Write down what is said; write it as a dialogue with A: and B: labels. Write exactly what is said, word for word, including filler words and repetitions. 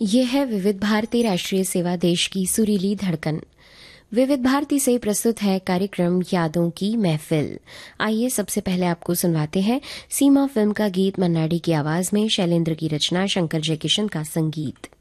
A: ये है विविध भारती राष्ट्रीय सेवा देश की सुरीली धड़कन। विविध भारती से प्रस्तुत है कार्यक्रम यादों की महफिल। आइए सबसे पहले आपको सुनवाते हैं सीमा फिल्म का गीत मन्नाडी की आवाज में, शैलेंद्र की रचना, शंकर जयकिशन का संगीत।